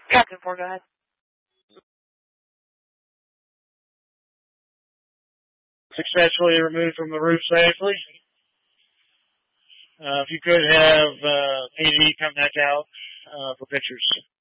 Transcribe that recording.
Captain 4, go ahead. Successfully removed from the roof safely. If you could have PD come back out for pictures.